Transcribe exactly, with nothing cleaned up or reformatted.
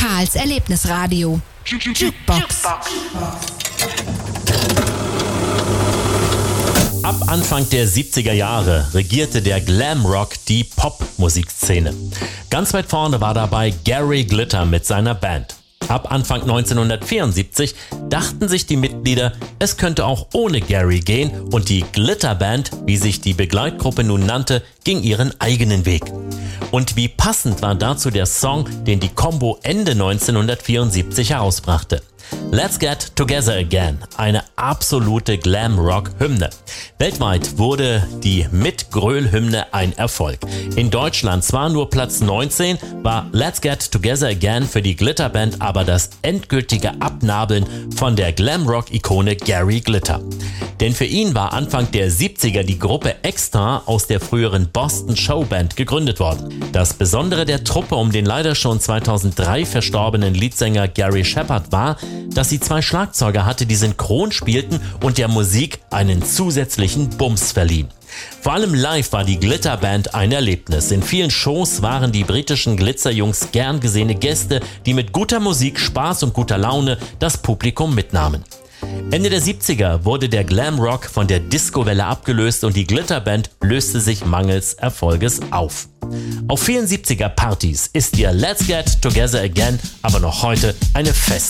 Karls Erlebnisradio. Jukebox. Ab Anfang der siebziger Jahre regierte der Glamrock die Popmusikszene. Ganz weit vorne war dabei Gary Glitter mit seiner Band. Ab Anfang neunzehnhundertvierundsiebzig dachten sich die Mitglieder, es könnte auch ohne Gary gehen und die Glitter Band, wie sich die Begleitgruppe nun nannte, ging ihren eigenen Weg. Und wie passend war dazu der Song, den die Combo Ende neunzehnhundertvierundsiebzig herausbrachte. Let's Get Together Again, eine absolute Glam-Rock-Hymne. Weltweit wurde die Mit-Gröl-Hymne ein Erfolg. In Deutschland zwar nur Platz neunzehn, war Let's Get Together Again für die Glitterband aber das endgültige Abnabeln von der Glam-Rock-Ikone Gary Glitter. Denn für ihn war Anfang der siebziger die Gruppe Extra aus der früheren Boston Showband gegründet worden. Das Besondere der Truppe um den leider schon zweitausenddrei verstorbenen Leadsänger Gary Shepard war, dass sie zwei Schlagzeuger hatte, die synchron spielten und der Musik einen zusätzlichen Bums verliehen. Vor allem live war die Glitterband ein Erlebnis. In vielen Shows waren die britischen Glitzerjungs gern gesehene Gäste, die mit guter Musik, Spaß und guter Laune das Publikum mitnahmen. Ende der siebziger wurde der Glamrock von der Discowelle abgelöst und die Glitterband löste sich mangels Erfolges auf. Auf vielen siebziger Partys ist ihr Let's Get Together Again aber noch heute eine feste